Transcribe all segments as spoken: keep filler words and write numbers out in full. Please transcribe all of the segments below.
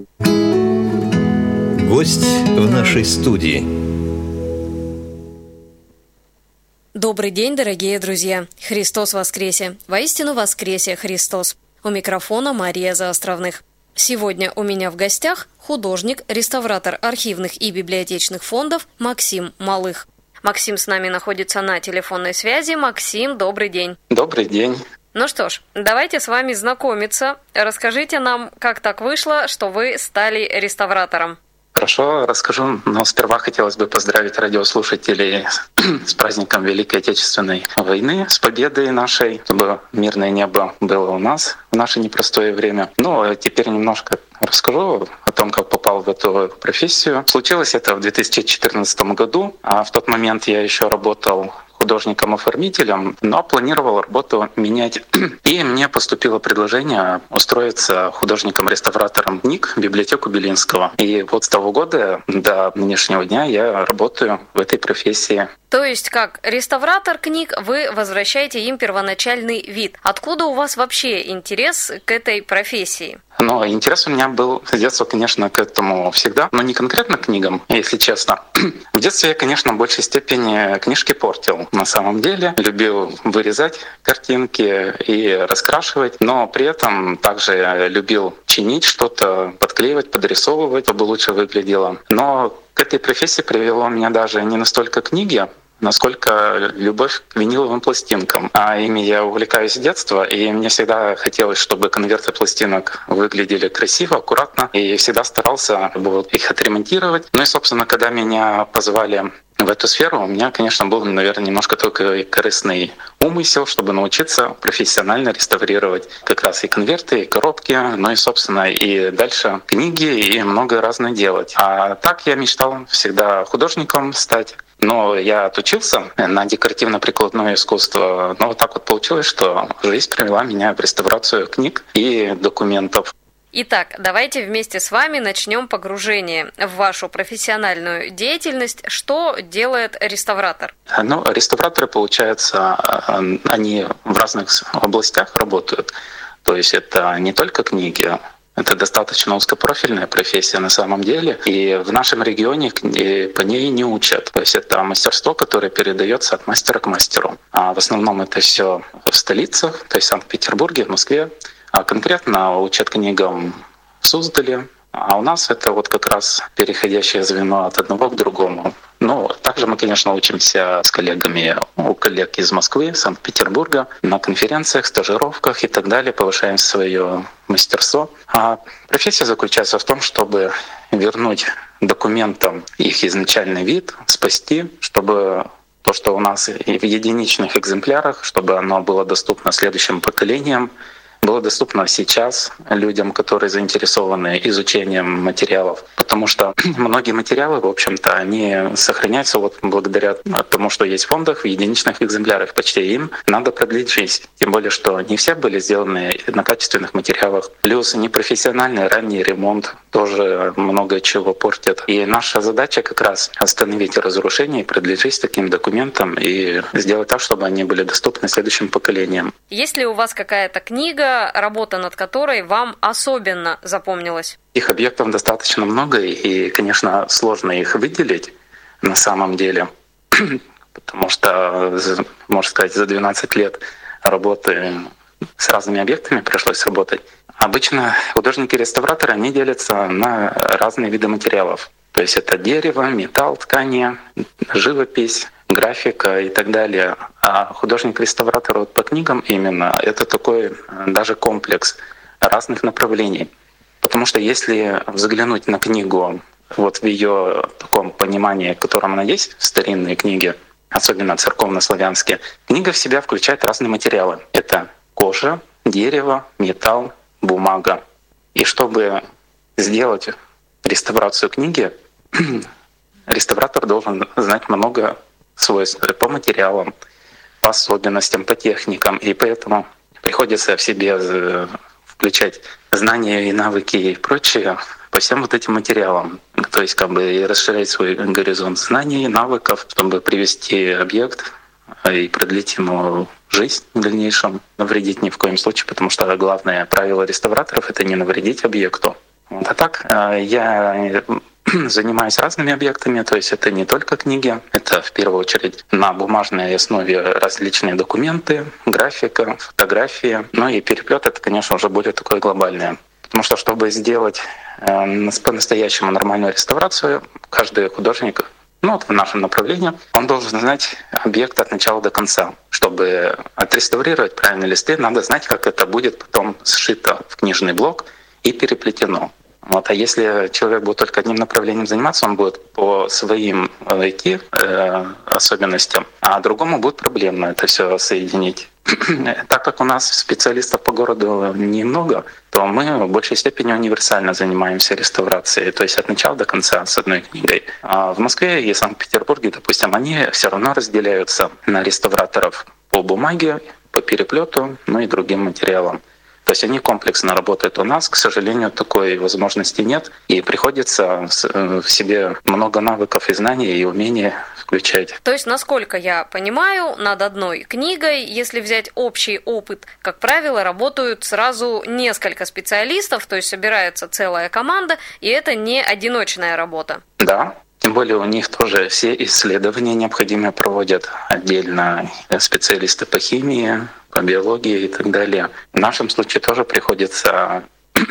Гость в нашей студии. Добрый день, дорогие друзья! Христос воскресе! Воистину воскресе Христос! У микрофона Мария Заостровных. Сегодня у меня в гостях художник, реставратор архивных и библиотечных фондов Максим Малых. Максим с нами находится на телефонной связи. Максим, добрый день. Добрый день. Ну что ж, давайте с вами знакомиться. Расскажите нам, как так вышло, что вы стали реставратором. Хорошо, расскажу, но сперва хотелось бы поздравить радиослушателей с праздником Великой Отечественной войны, с победой нашей, чтобы мирное небо было у нас в наше непростое время. Ну, а теперь немножко расскажу о том, как попал в эту профессию. Случилось это в две тысячи четырнадцатом году, а в тот момент я еще работал художником-оформителем, но планировал работу менять. И мне поступило предложение устроиться художником-реставратором книг в библиотеку Белинского. И вот с того года до нынешнего дня я работаю в этой профессии. То есть, как реставратор книг, вы возвращаете им первоначальный вид. Откуда у вас вообще интерес к этой профессии? Ну, интерес у меня был с детства, конечно, к этому всегда, но не конкретно к книгам, если честно. В детстве я, конечно, в большей степени книжки портил. На самом деле любил вырезать картинки и раскрашивать, но при этом также любил чинить что-то, подклеивать, подрисовывать, чтобы лучше выглядело. Но к этой профессии привело меня даже не настолько книги, насколько любовь к виниловым пластинкам. А ими я увлекаюсь с детства, и мне всегда хотелось, чтобы конверты пластинок выглядели красиво, аккуратно, и всегда старался их отремонтировать. Ну и, собственно, когда меня позвали в эту сферу, у меня, конечно, был, наверное, немножко только корыстный умысел, чтобы научиться профессионально реставрировать как раз и конверты, и коробки, ну и, собственно, и дальше книги, и многое разное делать. А так я мечтал всегда художником стать. Но я отучился на декоративно-прикладное искусство. Но вот так вот получилось, что жизнь привела меня в реставрацию книг и документов. Итак, давайте вместе с вами начнем погружение в вашу профессиональную деятельность. Что делает реставратор? Ну, реставраторы, получается, они в разных областях работают. То есть это не только книги. Это достаточно узкопрофильная профессия на самом деле, и в нашем регионе по ней не учат. То есть это мастерство, которое передается от мастера к мастеру. А в основном это все в столицах, то есть в Санкт-Петербурге, в Москве. А конкретно учат книгам в Суздале. А у нас это вот как раз переходящее звено от одного к другому. Ну, также мы, конечно, учимся с коллегами, у коллег из Москвы, Санкт-Петербурга, на конференциях, стажировках и так далее, повышаем свое мастерство. А профессия заключается в том, чтобы вернуть документам их изначальный вид, спасти, чтобы то, что у нас и в единичных экземплярах, чтобы оно было доступно следующим поколениям, было доступно сейчас людям, которые заинтересованы изучением материалов. Потому что многие материалы, в общем-то, они сохраняются вот благодаря тому, что есть в фондах в единичных экземплярах. Почти им надо продлить жизнь. Тем более, что не все были сделаны на качественных материалах. Плюс непрофессиональный ранний ремонт тоже много чего портит. И наша задача как раз остановить разрушение, продлить жизнь таким документам и сделать так, чтобы они были доступны следующим поколениям. Есть ли у вас какая-то книга, работа над которой вам особенно запомнилась? Их объектов достаточно много, и, конечно, сложно их выделить на самом деле, потому что, можно сказать, за двенадцать лет работы с разными объектами пришлось работать. Обычно художники-реставраторы, они делятся на разные виды материалов. То есть это дерево, металл, ткани, живопись, графика и так далее. А художник-реставратор вот по книгам именно это такой даже комплекс разных направлений. Потому что если взглянуть на книгу вот в ее таком понимании, в котором она есть в старинной книге, особенно церковно-славянские, книга в себя включает разные материалы. Это кожа, дерево, металл, бумага. И чтобы сделать реставрацию книги, реставратор должен знать много свойств по материалам, по особенностям, по техникам. И поэтому приходится в себе включать знания и навыки и прочее по всем вот этим материалам. То есть как бы и расширять свой горизонт знаний, навыков, чтобы привести объект и продлить ему жизнь в дальнейшем, навредить ни в коем случае, потому что главное правило реставраторов — это не навредить объекту. Вот. А так я занимаюсь разными объектами, то есть это не только книги, это в первую очередь на бумажной основе различные документы, графика, фотографии. Ну и переплет это, конечно, уже более такое глобальное. Потому что, чтобы сделать по-настоящему нормальную реставрацию, каждый художник, ну вот в нашем направлении, он должен знать объект от начала до конца. Чтобы отреставрировать правильные листы, надо знать, как это будет потом сшито в книжный блок и переплетено. Вот. А если человек будет только одним направлением заниматься, он будет по своим идти э, особенностям, а другому будет проблемно это все соединить. Так как у нас специалистов по городу немного, то мы в большей степени универсально занимаемся реставрацией, то есть от начала до конца с одной книгой. А в Москве и Санкт-Петербурге, допустим, они все равно разделяются на реставраторов по бумаге, по переплету, ну и другим материалам. То есть они комплексно работают. У нас, к сожалению, такой возможности нет, и приходится в себе много навыков и знаний и умений включать. То есть, насколько я понимаю, над одной книгой, если взять общий опыт, как правило, работают сразу несколько специалистов, то есть собирается целая команда, и это не одиночная работа. Да. Тем более у них тоже все исследования необходимые проводят отдельно специалисты по химии, по биологии и так далее. В нашем случае тоже приходится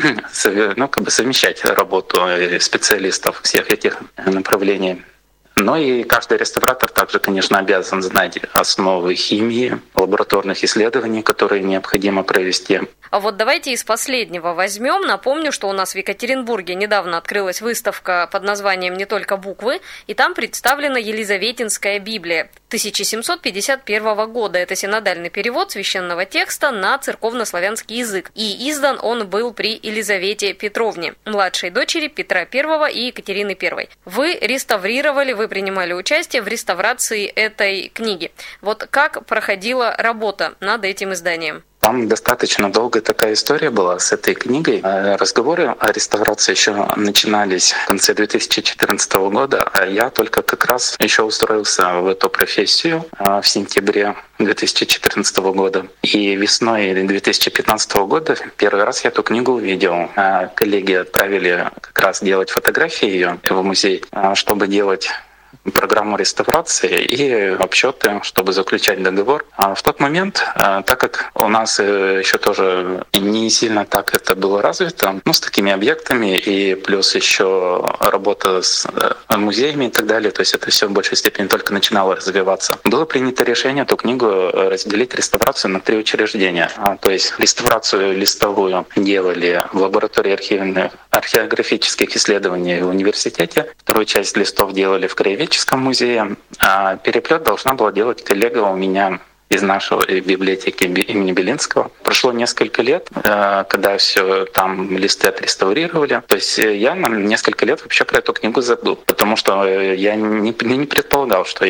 ну, как бы совмещать работу специалистов всех этих направлений. Но и каждый реставратор также, конечно, обязан знать основы химии, лабораторных исследований, которые необходимо провести. А вот давайте из последнего возьмем. Напомню, что у нас в Екатеринбурге недавно открылась выставка под названием «Не только буквы», и там представлена Елизаветинская Библия тысяча семьсот пятьдесят первого года. Это синодальный перевод священного текста на церковнославянский язык. И издан он был при Елизавете Петровне, младшей дочери Петра Первого и Екатерины Первой. Вы реставрировали, вы принимали участие в реставрации этой книги. Вот как проходила работа над этим изданием? Там достаточно долгая такая история была с этой книгой. Разговоры о реставрации еще начинались в конце две тысячи четырнадцатого года, а я только как раз еще устроился в эту профессию в сентябре две тысячи четырнадцатого года. И весной две тысячи пятнадцатого года первый раз я эту книгу увидел. Коллеги отправили как раз делать фотографии ее в музей, чтобы делать программу реставрации и обсчеты, чтобы заключать договор. А в тот момент, так как у нас еще тоже не сильно так это было развито, ну, с такими объектами и плюс еще работа с музеями и так далее, то есть это все в большей степени только начинало развиваться, было принято решение эту книгу разделить реставрацию на три учреждения. То есть реставрацию листовую делали в лаборатории архивных, археографических исследований в университете, вторую часть листов делали в Краеведческом музее, а переплет должна была делать коллега у меня из нашего библиотеки имени Белинского. Прошло несколько лет, когда все там листы отреставрировали. То есть я на несколько лет вообще про эту книгу забыл, потому что я не, не предполагал, что